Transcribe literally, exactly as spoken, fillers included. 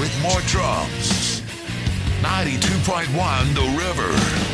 with more drums. ninety-two point one The River.